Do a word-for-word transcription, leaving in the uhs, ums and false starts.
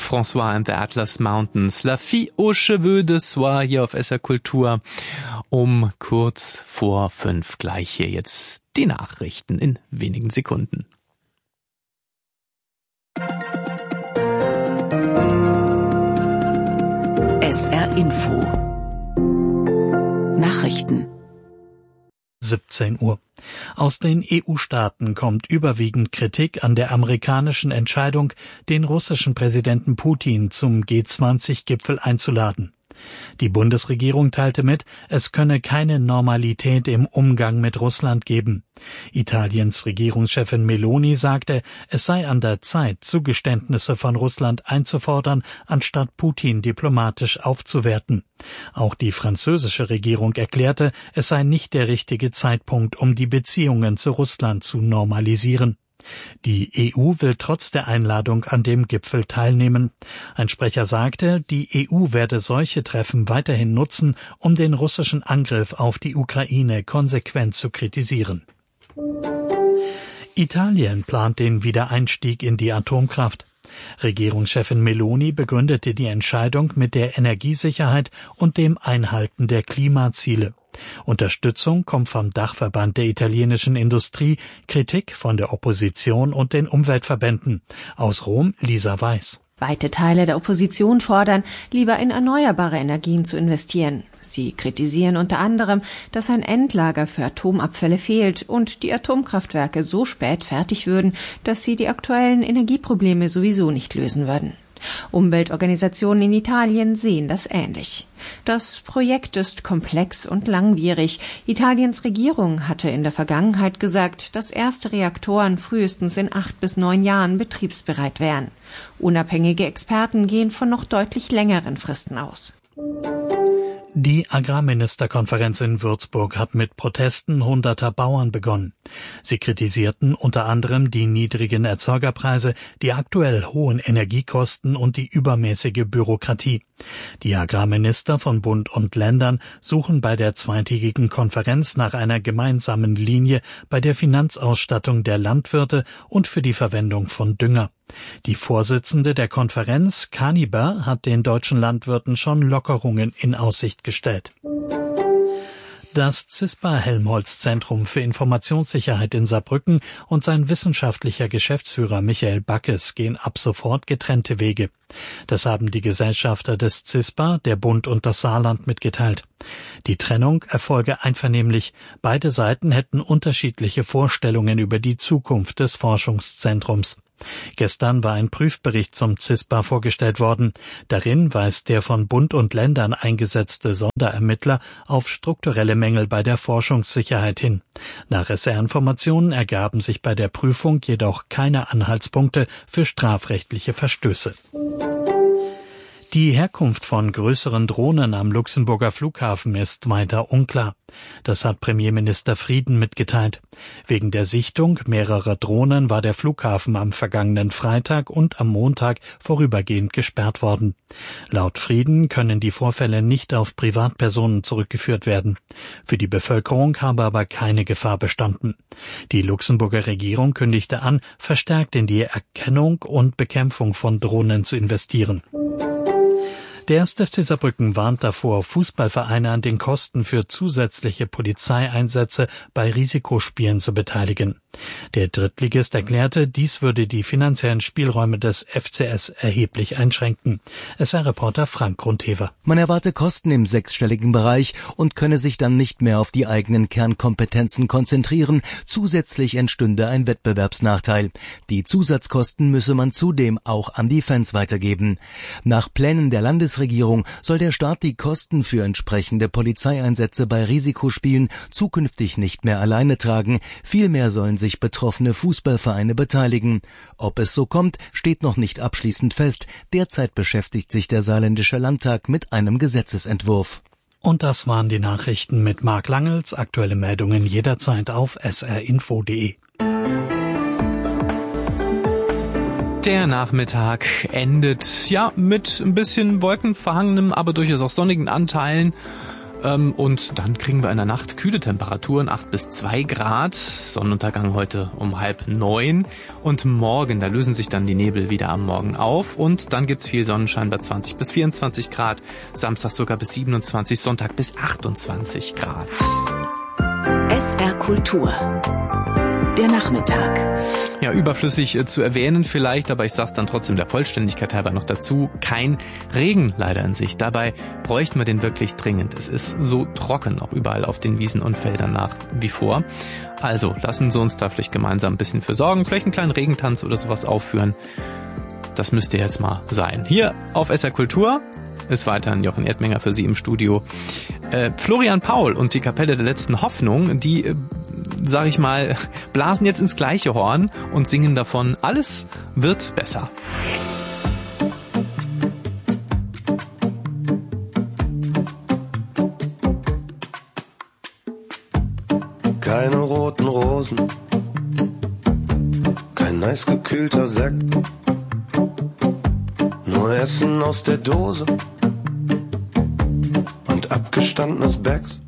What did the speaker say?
François and the Atlas Mountains, La Fille aux Cheveux de Soie hier auf S R Kultur um kurz vor fünf. Gleich hier jetzt die Nachrichten in wenigen Sekunden. S R Info Nachrichten siebzehn Uhr. Aus den E U-Staaten kommt überwiegend Kritik an der amerikanischen Entscheidung, den russischen Präsidenten Putin zum G zwanzig Gipfel einzuladen. Die Bundesregierung teilte mit, es könne keine Normalität im Umgang mit Russland geben. Italiens Regierungschefin Meloni sagte, es sei an der Zeit, Zugeständnisse von Russland einzufordern, anstatt Putin diplomatisch aufzuwerten. Auch die französische Regierung erklärte, es sei nicht der richtige Zeitpunkt, um die Beziehungen zu Russland zu normalisieren. Die E U will trotz der Einladung an dem Gipfel teilnehmen. Ein Sprecher sagte, die E U werde solche Treffen weiterhin nutzen, um den russischen Angriff auf die Ukraine konsequent zu kritisieren. Italien plant den Wiedereinstieg in die Atomkraft. Regierungschefin Meloni begründete die Entscheidung mit der Energiesicherheit und dem Einhalten der Klimaziele. Unterstützung kommt vom Dachverband der italienischen Industrie, Kritik von der Opposition und den Umweltverbänden. Aus Rom Lisa Weiß. Weite Teile der Opposition fordern, lieber in erneuerbare Energien zu investieren. Sie kritisieren unter anderem, dass ein Endlager für Atomabfälle fehlt und die Atomkraftwerke so spät fertig würden, dass sie die aktuellen Energieprobleme sowieso nicht lösen würden. Umweltorganisationen in Italien sehen das ähnlich. Das Projekt ist komplex und langwierig. Italiens Regierung hatte in der Vergangenheit gesagt, dass erste Reaktoren frühestens in acht bis neun Jahren betriebsbereit wären. Unabhängige Experten gehen von noch deutlich längeren Fristen aus. Die Agrarministerkonferenz in Würzburg hat mit Protesten hunderter Bauern begonnen. Sie kritisierten unter anderem die niedrigen Erzeugerpreise, die aktuell hohen Energiekosten und die übermäßige Bürokratie. Die Agrarminister von Bund und Ländern suchen bei der zweitägigen Konferenz nach einer gemeinsamen Linie bei der Finanzausstattung der Landwirte und für die Verwendung von Dünger. Die Vorsitzende der Konferenz, Kaniber, hat den deutschen Landwirten schon Lockerungen in Aussicht gestellt. Das CISPA-Helmholtz-Zentrum für Informationssicherheit in Saarbrücken und sein wissenschaftlicher Geschäftsführer Michael Backes gehen ab sofort getrennte Wege. Das haben die Gesellschafter des CISPA, der Bund und das Saarland mitgeteilt. Die Trennung erfolge einvernehmlich. Beide Seiten hätten unterschiedliche Vorstellungen über die Zukunft des Forschungszentrums. Gestern war ein Prüfbericht zum CISPA vorgestellt worden. Darin weist der von Bund und Ländern eingesetzte Sonderermittler auf strukturelle Mängel bei der Forschungssicherheit hin. Nach S R-Informationen ergaben sich bei der Prüfung jedoch keine Anhaltspunkte für strafrechtliche Verstöße. Die Herkunft von größeren Drohnen am Luxemburger Flughafen ist weiter unklar. Das hat Premierminister Frieden mitgeteilt. Wegen der Sichtung mehrerer Drohnen war der Flughafen am vergangenen Freitag und am Montag vorübergehend gesperrt worden. Laut Frieden können die Vorfälle nicht auf Privatpersonen zurückgeführt werden. Für die Bevölkerung habe aber keine Gefahr bestanden. Die Luxemburger Regierung kündigte an, verstärkt in die Erkennung und Bekämpfung von Drohnen zu investieren. Der erste F C Saarbrücken warnt davor, Fußballvereine an den Kosten für zusätzliche Polizeieinsätze bei Risikospielen zu beteiligen. Der Drittligist erklärte, dies würde die finanziellen Spielräume des F C S erheblich einschränken. S R-Reporter Frank Grundhever. Man erwarte Kosten im sechsstelligen Bereich und könne sich dann nicht mehr auf die eigenen Kernkompetenzen konzentrieren. Zusätzlich entstünde ein Wettbewerbsnachteil. Die Zusatzkosten müsse man zudem auch an die Fans weitergeben. Nach Plänen der Landesregierung soll der Staat die Kosten für entsprechende Polizeieinsätze bei Risikospielen zukünftig nicht mehr alleine tragen. Vielmehr sollen sich betroffene Fußballvereine beteiligen. Ob es so kommt, steht noch nicht abschließend fest. Derzeit beschäftigt sich der Saarländische Landtag mit einem Gesetzesentwurf. Und das waren die Nachrichten mit Marc Langels. Aktuelle Meldungen jederzeit auf s r info punkt d e. Der Nachmittag endet ja mit ein bisschen wolkenverhangenem, aber durchaus auch sonnigen Anteilen. Ähm, und dann kriegen wir in der Nacht kühle Temperaturen, acht bis zwei Grad. Sonnenuntergang heute um halb neun. Und morgen, da lösen sich dann die Nebel wieder am Morgen auf. Und dann gibt's viel Sonnenschein bei zwanzig bis vierundzwanzig Grad. Samstag sogar bis siebenundzwanzig, Sonntag bis achtundzwanzig Grad. S R Kultur. Der Nachmittag. Ja, überflüssig äh, zu erwähnen vielleicht, aber ich sag's dann trotzdem der Vollständigkeit halber noch dazu. Kein Regen leider in Sicht. Dabei bräuchten wir den wirklich dringend. Es ist so trocken auch überall auf den Wiesen und Feldern nach wie vor. Also lassen Sie uns da vielleicht gemeinsam ein bisschen für sorgen. Vielleicht einen kleinen Regentanz oder sowas aufführen. Das müsste jetzt mal sein. Hier auf S R Kultur ist weiterhin Jochen Erdminger für Sie im Studio. Äh, Florian Paul und die Kapelle der letzten Hoffnung, die, äh, sag ich mal, blasen jetzt ins gleiche Horn und singen davon, alles wird besser. Keine roten Rosen, kein nice gekühlter Sekt, nur Essen aus der Dose und abgestandenes Becks.